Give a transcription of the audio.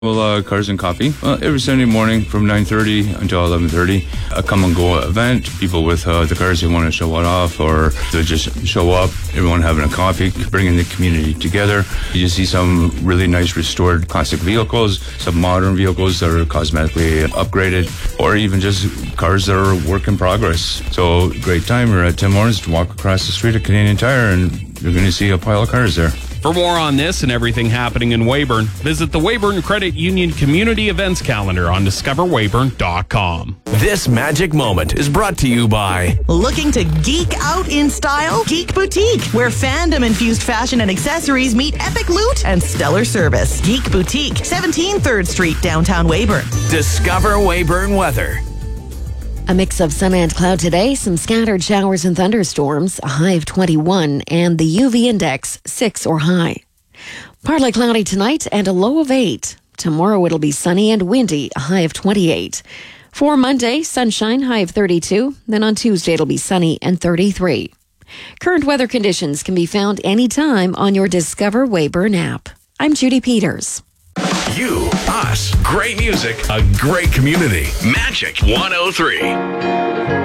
Well, Cars and Coffee. Every Sunday morning from 9:30 until 11:30, a come and go event. People with the cars they want to show it off, or they just show up. Everyone having a coffee, bringing the community together. You see some really nice restored classic vehicles, some modern vehicles that are cosmetically upgraded, or even just cars that are work in progress. So great time. We're at Tim Hortons to walk across the street at Canadian Tire, and you're going to see a pile of cars there. For more on this and everything happening in Weyburn, visit the Weyburn Credit Union Community Events Calendar on discoverweyburn.com. This magic moment is brought to you by... Looking to geek out in style? Geek Boutique, where fandom-infused fashion and accessories meet epic loot and stellar service. Geek Boutique, 17 3rd Street, downtown Weyburn. Discover Weyburn weather. A mix of sun and cloud today, some scattered showers and thunderstorms, a high of 21, and the UV index 6 or high. Partly cloudy tonight and a low of 8. Tomorrow it'll be sunny and windy, a high of 28. For Monday, sunshine, high of 32. Then on Tuesday it'll be sunny and 33. Current weather conditions can be found anytime on your Discover Weyburn app. I'm Judy Peters. You, us, great music, a great community. Magic 103.